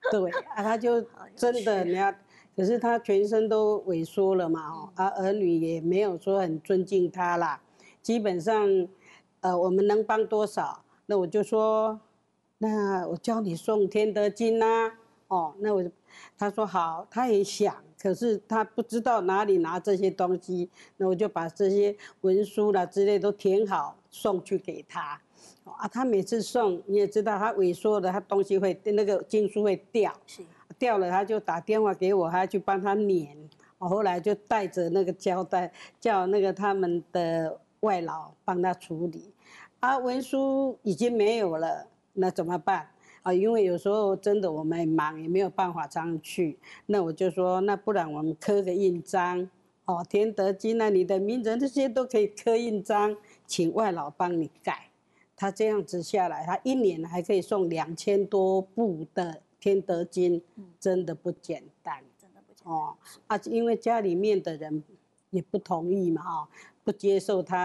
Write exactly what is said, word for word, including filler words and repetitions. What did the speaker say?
对啊，他就真的，你要，可是他全身都萎缩了嘛，哦，啊，儿女也没有说很尊敬他啦，基本上，呃，我们能帮多少，那我就说，那我教你诵天德经呐，哦，那我就，他说好，他也想，可是他不知道哪里拿这些东西，那我就把这些文书啦之类都填好，送去给他。啊，他每次送，你也知道，他萎缩了，他东西会那个经书会掉， 是掉了他就打电话给我，他去帮他粘。我后来就带着那个胶带，叫那个他们的外劳帮他处理。啊，文书已经没有了，那怎么办？啊，因为有时候真的我们很忙，也没有办法常去。那我就说，那不然我们刻个印章，哦，天德经啊，你的名字这些都可以刻印章，请外劳帮你盖。他这样子下来，他一年还可以送两千多部的天德经，真的不简单。 真的不简单哦，啊，因为家里面的人也不同意嘛，哦，不接受他。